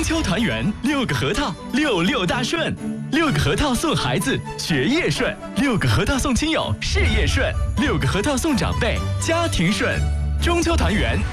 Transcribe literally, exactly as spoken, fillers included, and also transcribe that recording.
中秋团圆，六个核桃，六六大顺。六个核桃送孩子，学业顺；六个核桃送亲友，事业顺；六个核桃送长辈，家庭顺。中秋团圆。